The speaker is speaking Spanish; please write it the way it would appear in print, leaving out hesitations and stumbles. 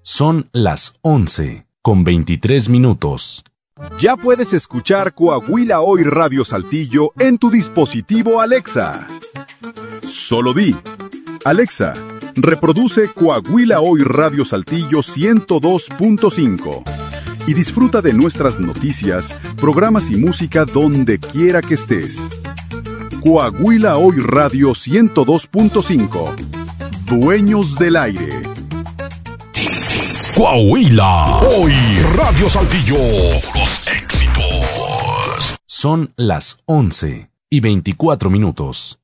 Son las 11:23. Ya puedes escuchar Coahuila Hoy Radio Saltillo en tu dispositivo Alexa. Solo di: Alexa, reproduce Coahuila Hoy Radio Saltillo 102.5 y disfruta de nuestras noticias, programas y música donde quiera que estés. Coahuila Hoy Radio 102.5. Dueños del aire. Coahuila Hoy Radio Saltillo. Los éxitos. Son las 11:24.